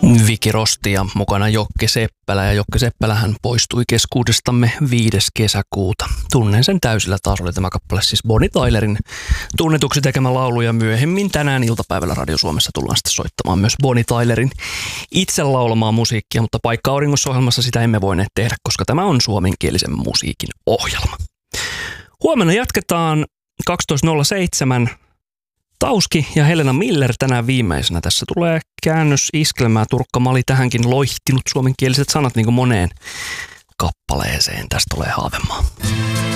Viki Rosti ja mukana Jokke Seppälä. Ja Jokke Seppälähän poistui keskuudestamme 5. kesäkuuta. Tunnen sen täysillä, taas oli tämä kappale siis Bonnie Tylerin tunnetuksi tekemä laulu. Ja myöhemmin tänään iltapäivällä Radio Suomessa tullaan sitten soittamaan myös Bonnie Tylerin itse laulamaa musiikkia. Mutta Paikka auringossa -ohjelmassa sitä emme voineet tehdä, koska tämä on suomenkielisen musiikin ohjelma. Huomenna jatketaan 12.07. Tauski ja Helena Miller tänään viimeisenä. Tässä tulee käännös iskelmää. Turkka Mali tähänkin loihtinut suomenkieliset sanat niin kuin moneen kappaleeseen. Tästä tulee Haavemaa.